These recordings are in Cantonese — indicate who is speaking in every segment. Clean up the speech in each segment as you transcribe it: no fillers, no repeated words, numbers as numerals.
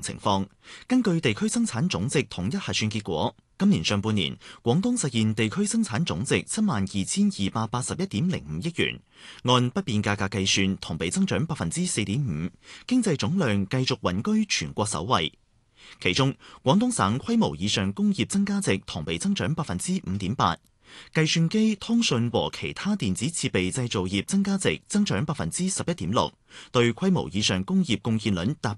Speaker 1: 情況。根據地區生產總值統一核算結果，今年上半年廣東實現地區生產總值72,281.05億元，按不變價格計算，同比增長4.5%，經濟總量繼續穩居全國首位。其中，廣東省規模以上工業增加值同比增長5.8%，計算機、通訊和其他電子設備製造業增加值增長11.6%，對規模以上工業貢獻率達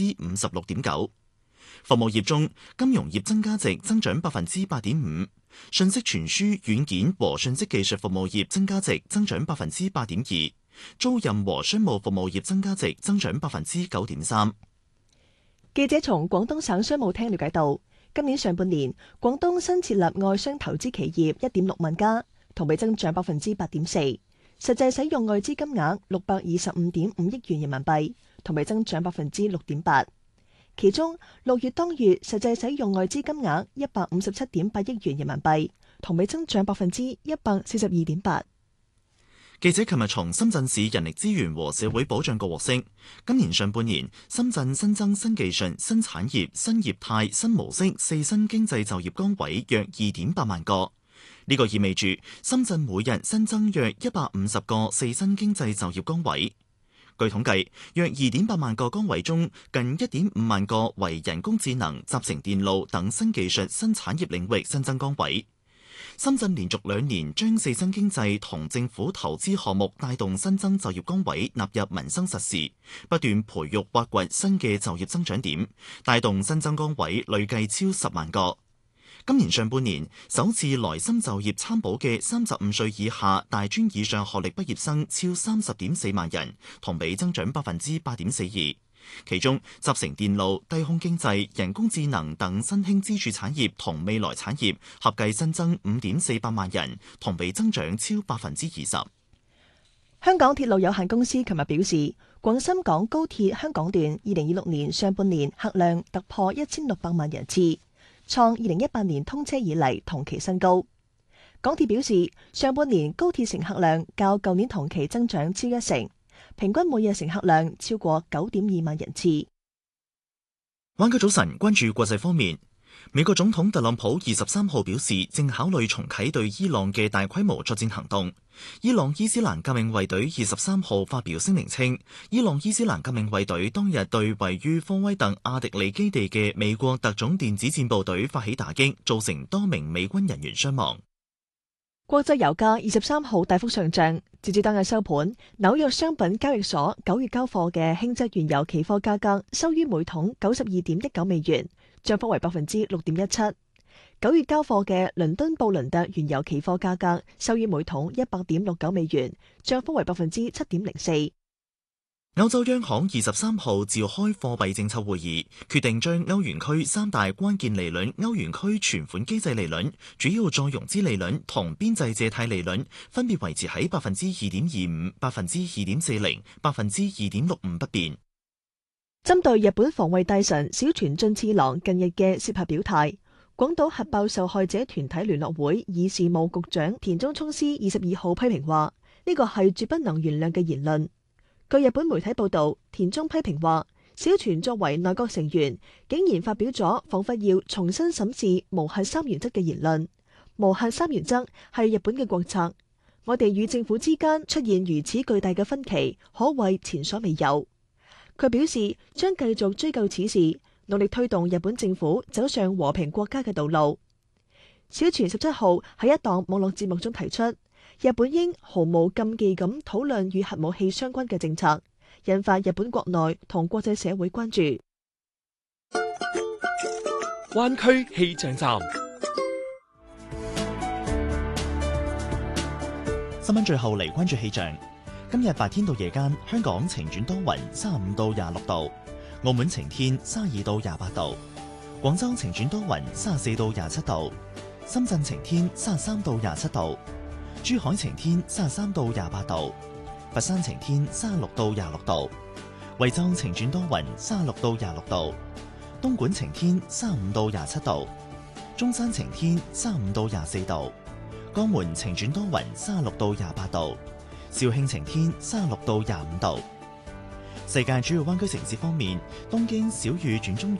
Speaker 1: 56.9%。服務業中，金融業增加值增長8.5%，信息傳輸、軟件和信息技術服務業增加值增長8.2%，租賃和商務服務業增加值增長9.3%。
Speaker 2: 記者從廣東省商務廳了解到，今年上半年廣東新設立外商投資企業1.6萬家，同比增長8.4%，實際使用外資金額625.5億元人民幣，同比增長6.8%。其中6月當月實際使用外資金額157.8億元人民幣，同比增長142.8%。
Speaker 1: 記者琴日從深圳市人力資源和社會保障局獲悉，今年上半年深圳新增新技術、新產業、新業態、新模式4新經濟就業崗位約2.8萬個。呢個意味住深圳每日新增約150個4新經濟就業崗位。據統計，約2.8萬個崗位中，近1.5萬個為人工智能、集成電路等新技術新產業領域新增崗位。深圳連續2年將4新經濟同政府投資項目帶動新增就業崗位納入民生實事，不斷培育挖掘新嘅就業增長點，帶動新增崗位累計超10萬個。今年上半年首次來深就業參保嘅35歲以下大專以上學歷畢業生超30.4萬人，同比增長8.42%。其中，集成電路、低空經濟、人工智能等新興支柱產業同未來產業合計新增5.48萬人，同比增長超20%。
Speaker 2: 香港鐵路有限公司琴日表示，廣深港高鐵香港段2026年上半年客量突破1600萬人次，創2018年通車以嚟同期新高。港鐵表示，上半年高鐵乘客量較舊年同期增長超1成。平均每日乘客量超過9.2萬人次。
Speaker 1: 灣區早晨，關注國際方面，美國總統特朗普23號表示，正考慮重啟對伊朗嘅大規模作戰行動。伊朗伊斯蘭革命衛隊23號發表聲明稱，伊朗伊斯蘭革命衛隊當日對位於科威特阿迪里基地嘅美國特種電子戰部隊發起打擊，造成多名美軍人員傷亡。
Speaker 2: 國際油價23號大幅上漲，截至當日收盤，紐約商品交易所9月交貨嘅輕質原油期貨價格收於每桶92.19美元，漲幅為6.17%。9月交貨嘅倫敦布倫特原油期貨價格收於每桶100.69美元，漲幅為7.04%。
Speaker 1: 歐洲央行23號召開貨幣政策會議，決定將歐元區3大關鍵利率歐元區存款機制利率、主要再融資利率同邊際借貸利率分別維持喺2.25%、2.40%、2.65%不變。
Speaker 2: 針對日本防衛大臣小泉進次郎近日嘅涉核表態，廣島核爆受害者團體聯絡會議事務局長田中聰司22號批評話，呢個係絕不能原諒嘅言論。據日本媒體報道，田中批評話，小泉作為內閣成員，竟然發表咗仿佛要重新審視無核三原則嘅言論。無核三原則係日本嘅國策，我哋與政府之間出現如此巨大嘅分歧，可謂前所未有。佢表示將繼續追究此事，努力推動日本政府走上和平國家嘅道路。小泉17號喺一檔網絡節目中提出，日本應毫無禁忌咁討論與核武器相關嘅政策，引發日本國內同國際社會關注。
Speaker 3: 灣區氣象站，
Speaker 1: 新聞最後嚟關注氣象。今日白天到夜間，香港晴轉多雲，35到26度；澳門晴天，32到28度；廣州晴轉多雲，34到27度；深圳晴天，33到27度。珠海晴天33到28度，佛山晴天36到26度，惠州晴轉多雲36到26度，東莞晴天35到27度，中山晴天35到24度，江門晴轉多雲36到28度，肇慶晴天36到25度。世界主要灣區城市方面，東京小雨轉中